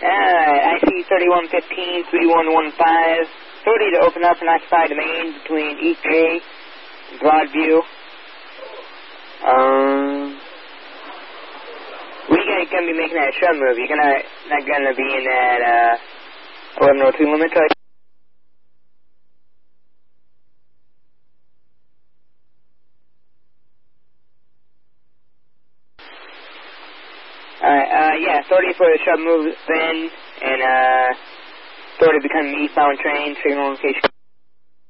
I see 3115, 3115. Authority to open up and occupy domain between East Bay and Broadview. When are you gonna be making that shove move? You're not gonna be in that 1102 limit? Alright, yeah, authority for the shove move then, and authority to become eastbound train, signal location.